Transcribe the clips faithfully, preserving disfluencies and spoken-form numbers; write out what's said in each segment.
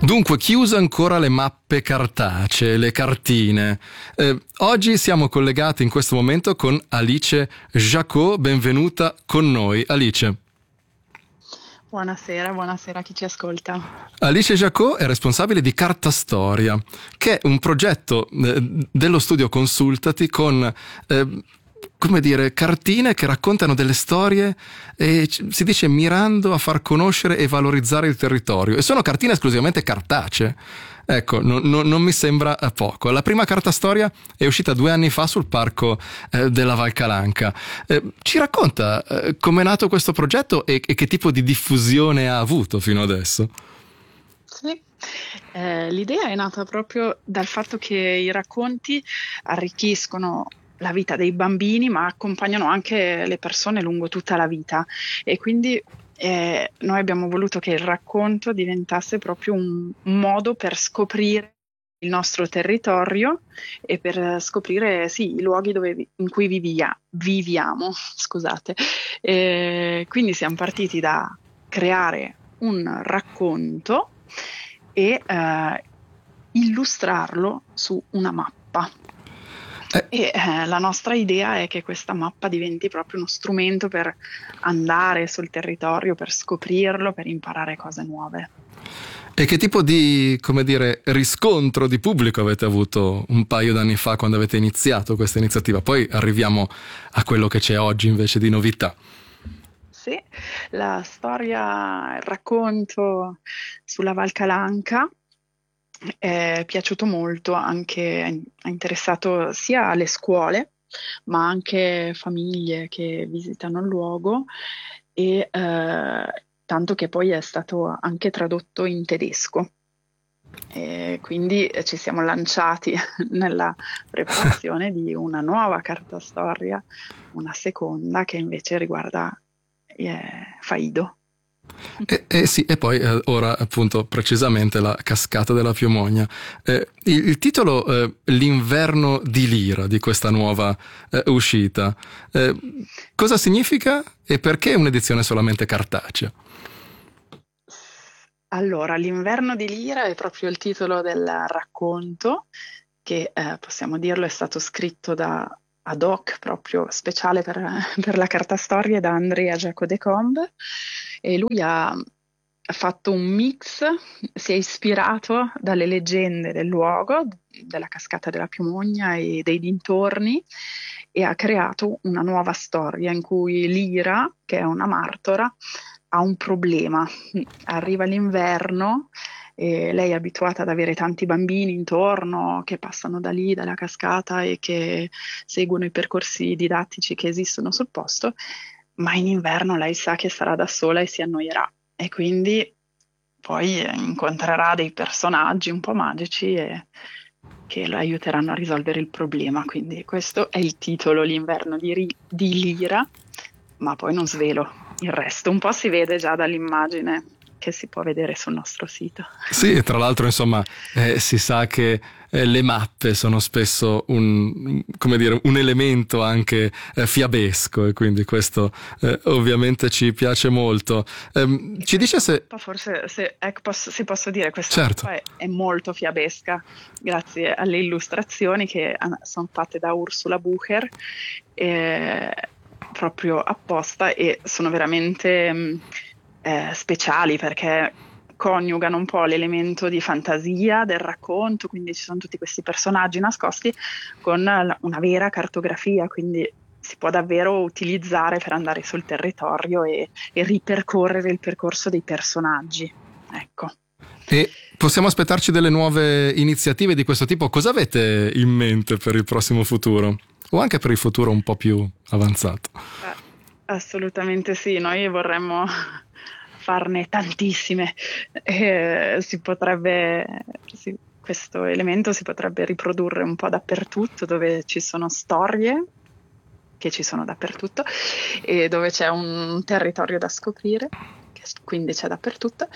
Dunque, chiuse ancora le mappe cartacee, le cartine. Eh, oggi siamo collegati in questo momento con Alice Jacot, benvenuta con noi. Alice. Buonasera, buonasera a chi ci ascolta. Alice Jacot è responsabile di Carta Storia, che è un progetto eh, dello studio Consultati con... Eh, come dire, cartine che raccontano delle storie e si dice mirando a far conoscere e valorizzare il territorio, e sono cartine esclusivamente cartacee. Ecco, no, no, non mi sembra poco. La prima carta storia è uscita due anni fa sul parco eh, della Valcalanca. Eh, ci racconta eh, come è nato questo progetto e, e che tipo di diffusione ha avuto fino adesso? Sì, eh, l'idea è nata proprio dal fatto che i racconti arricchiscono la vita dei bambini, ma accompagnano anche le persone lungo tutta la vita, e quindi eh, noi abbiamo voluto che il racconto diventasse proprio un, un modo per scoprire il nostro territorio e per scoprire sì, i luoghi dove vi, in cui vivia, viviamo. Scusate. E quindi siamo partiti da creare un racconto e eh, illustrarlo su una mappa. Eh. E eh, la nostra idea è che questa mappa diventi proprio uno strumento per andare sul territorio, per scoprirlo, per imparare cose nuove. E che tipo di, come dire, riscontro di pubblico avete avuto un paio d'anni fa quando avete iniziato questa iniziativa? Poi arriviamo a quello che c'è oggi invece di novità. Sì, la storia, il racconto sulla Valcalanca è piaciuto molto, anche ha interessato sia le scuole ma anche famiglie che visitano il luogo, e eh, tanto che poi è stato anche tradotto in tedesco. E quindi ci siamo lanciati nella preparazione di una nuova carta storia, una seconda che invece riguarda eh, Faido. Eh, eh sì, e poi eh, ora appunto precisamente la cascata della Piumogna. Eh, il, il titolo eh, L'inverno di Lira di questa nuova eh, uscita, eh, cosa significa e perché è un'edizione solamente cartacea? Allora, L'inverno di Lira è proprio il titolo del racconto che, eh, possiamo dirlo, è stato scritto da ad hoc, proprio speciale per, per la carta storia, da Andrea Jaco de Combe, e lui ha fatto un mix, si è ispirato dalle leggende del luogo, della cascata della Piumogna e dei dintorni, e ha creato una nuova storia in cui Lira, che è una martora, ha un problema. Arriva l'inverno e lei è abituata ad avere tanti bambini intorno che passano da lì, dalla cascata, e che seguono i percorsi didattici che esistono sul posto, ma in inverno lei sa che sarà da sola e si annoierà, e quindi poi incontrerà dei personaggi un po' magici e che lo aiuteranno a risolvere il problema. Quindi questo è il titolo, L'inverno di, Ri- di Lira, ma poi non svelo il resto, un po' si vede già dall'immagine che si può vedere sul nostro sito. Sì, e tra l'altro insomma eh, si sa che eh, le mappe sono spesso un, come dire, un elemento anche eh, fiabesco, e quindi questo eh, ovviamente ci piace molto. Eh, ci dice se... Forse se, ecco, posso, se posso dire, questa Certo. mappa è, è molto fiabesca grazie alle illustrazioni che han, sono fatte da Ursula Bucher, eh, proprio apposta, e sono veramente mh, eh, speciali perché coniugano un po' l'elemento di fantasia del racconto, quindi ci sono tutti questi personaggi nascosti, con una vera cartografia, quindi si può davvero utilizzare per andare sul territorio e, e ripercorrere il percorso dei personaggi. Ecco. E possiamo aspettarci delle nuove iniziative di questo tipo? Cosa avete in mente per il prossimo futuro? O anche per il futuro un po' più avanzato? Eh, assolutamente sì, noi vorremmo farne tantissime. Eh, si potrebbe, sì, questo elemento si potrebbe riprodurre un po' dappertutto, dove ci sono storie, che ci sono dappertutto, e dove c'è un territorio da scoprire, che quindi c'è dappertutto.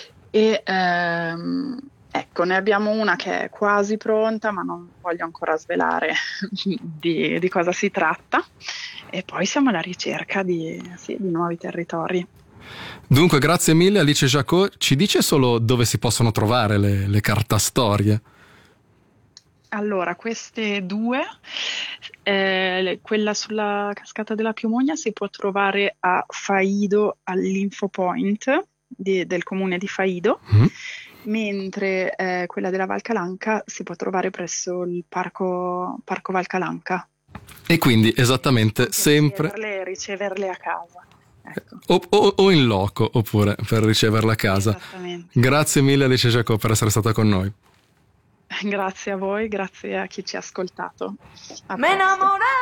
E ehm, ecco, ne abbiamo una che è quasi pronta, ma non voglio ancora svelare di, di cosa si tratta. E poi siamo alla ricerca di, sì, di nuovi territori. Dunque, grazie mille Alice Jacot. Ci dice solo dove si possono trovare le, le cartastorie? Allora, queste due, eh, quella sulla cascata della Piumogna si può trovare a Faido all'Infopoint di- del comune di Faido, Mm. mentre eh, quella della Valcalanca si può trovare presso il parco, parco Valcalanca. E quindi esattamente Per sempre riceverle, riceverle a casa. Ecco, o, o- o in loco oppure per riceverla a casa. esattamente. Grazie mille Alice Jacot per essere stata con noi. Grazie a voi, grazie a chi ci ha ascoltato. A Me presto. enamoré